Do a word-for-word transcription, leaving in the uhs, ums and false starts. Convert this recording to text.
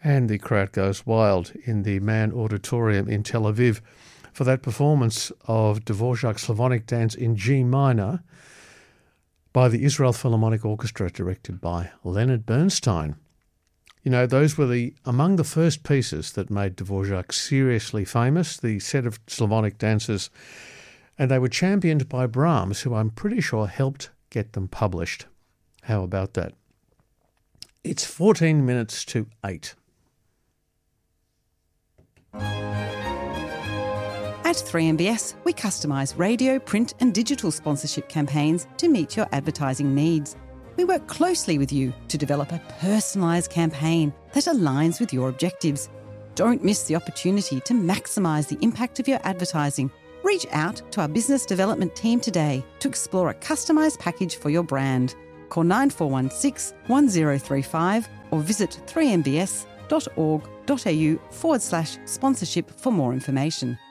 And the crowd goes wild in the Mann Auditorium in Tel Aviv for that performance of Dvorak's Slavonic Dance in G minor by the Israel Philharmonic Orchestra, directed by Leonard Bernstein. You know, those were the among the first pieces that made Dvorak seriously famous, the set of Slavonic dances, and they were championed by Brahms, who I'm pretty sure helped get them published. How about that? It's fourteen minutes to eight. At three M B S, we customise radio, print and digital sponsorship campaigns to meet your advertising needs. We work closely with you to develop a personalised campaign that aligns with your objectives. Don't miss the opportunity to maximise the impact of your advertising. Reach out to our business development team today to explore a customised package for your brand. Call nine four one six, one zero three five or visit three m b s dot org dot a u forward slash sponsorship for more information.